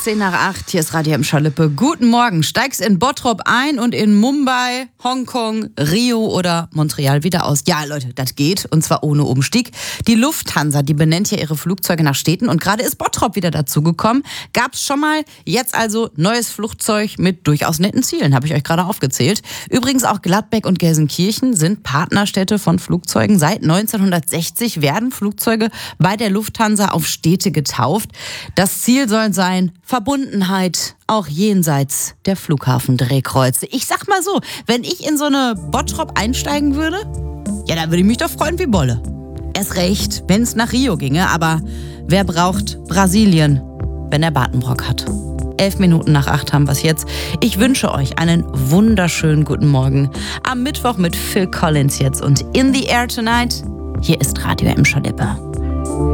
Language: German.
7:10. Hier ist Radio M. Schalippe. Guten Morgen. Steigst in Bottrop ein und in Mumbai, Hongkong, Rio oder Montreal wieder aus. Ja, Leute, das geht. Und zwar ohne Umstieg. Die Lufthansa, die benennt ja ihre Flugzeuge nach Städten. Und gerade ist Bottrop wieder dazugekommen. Gab's schon mal. Jetzt also neues Flugzeug mit durchaus netten Zielen. Habe ich euch gerade aufgezählt. Übrigens auch Gladbeck und Gelsenkirchen sind Partnerstädte von Flugzeugen. Seit 1960 werden Flugzeuge bei der Lufthansa auf Städte getauft. Das Ziel soll sein Verbundenheit, auch jenseits der Flughafendrehkreuze. Ich sag mal so, wenn ich in so eine Bottrop einsteigen würde, ja, dann würde ich mich doch freuen wie Bolle. Erst recht, wenn es nach Rio ginge, aber wer braucht Brasilien, wenn er Badenbrock hat? 7:11 haben wir es jetzt. Ich wünsche euch einen wunderschönen guten Morgen. Am Mittwoch mit Phil Collins jetzt und In the Air Tonight. Hier ist Radio M. Schalippe.